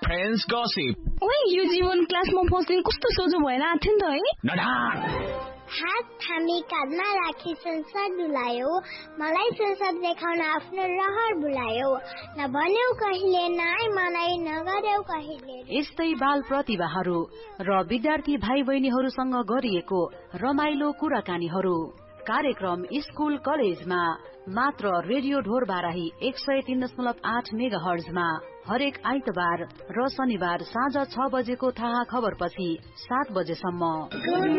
Friends gossip. ओइ यो जीवन क्लासमा पस्दिन कस्तो सोझो भएर आथ्यो नि त है। नडार हात थामी काँधमा राखी संसार डुलायो, मलाई संसार देखाउन आफ्नो रहर बुलायो। नभन्यौ कहिले नाइ मलाई, नगर्यौ कहिले। यस्तै बाल प्रतिभाहरू र विद्यार्थी भाइ बहिनीहरूसँग गरिएको रमाइलो कुराकानीहरू कार्यक्रम स्कूल कलेजमा मात्र रेडियो ढोर बाराही 103.8 मेगाहर्जमा हरेक आइतबार र शनिबार साँझ 6 बजेको थाहा खबर पछि 7 बजेसम्म।